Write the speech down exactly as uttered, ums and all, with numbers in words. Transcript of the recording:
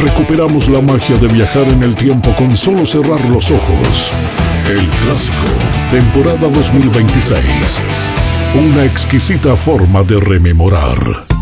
recuperamos la magia de viajar en el tiempo con solo cerrar los ojos. El Clásico, temporada dos mil veintiséis. Una exquisita forma de rememorar.